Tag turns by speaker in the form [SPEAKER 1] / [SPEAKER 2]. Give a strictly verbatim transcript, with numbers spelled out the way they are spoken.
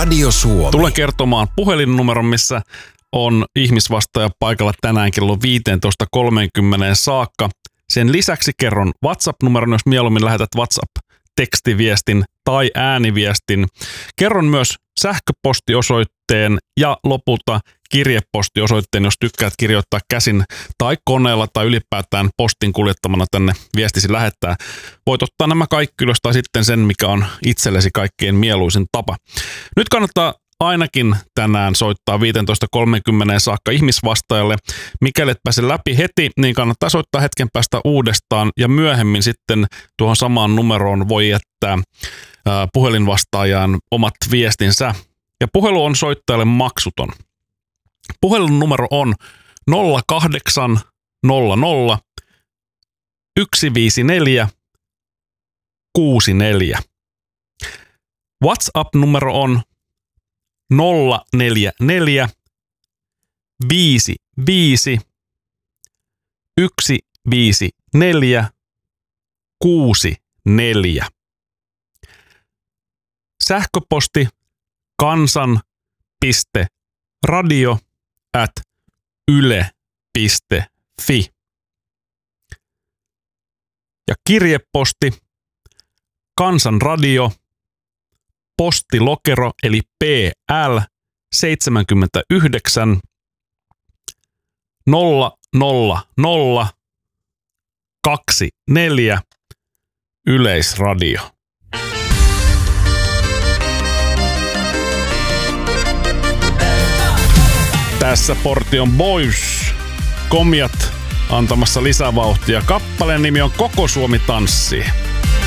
[SPEAKER 1] Radio Suomi.
[SPEAKER 2] Tulen kertomaan puhelinnumeron, missä on ihmisvastaaja paikalla tänään kello viisitoista kolmekymmentä saakka. Sen lisäksi kerron WhatsApp-numeron, jos mieluummin lähetät WhatsApp-tekstiviestin tai ääniviestin. Kerron myös sähköpostiosoitteen ja lopulta kirjepostiosoitteen, jos tykkäät kirjoittaa käsin tai koneella tai ylipäätään postin kuljettamana tänne viestisi lähettää. Voit ottaa nämä kaikki ylös tai sitten sen, mikä on itsellesi kaikkein mieluisin tapa. Nyt kannattaa ainakin tänään soittaa viisitoista kolmekymmentä saakka ihmisvastaajalle. Mikäli et pääse läpi heti, niin kannattaa soittaa hetken päästä uudestaan ja myöhemmin sitten tuohon samaan numeroon voi jättää ää, puhelinvastaajaan omat viestinsä. Ja puhelu on soittajalle maksuton. Puhelun numero on nolla kahdeksan nolla nolla yksi viisi neljä kuusi neljä. WhatsApp-numero on nolla neljä neljä viisi viisi yksi viisi neljä kuusi neljä. Sähköposti kansan.radio at yle piste fi. Ja kirjeposti Kansanradio, postilokero eli P L seitsemänkymmentäyhdeksän nolla nolla nolla kaksikymmentäneljä Yleisradio. Tässä Portion Boys, Komiat antamassa lisävauhtia. Kappaleen nimi on Koko Suomi tanssii.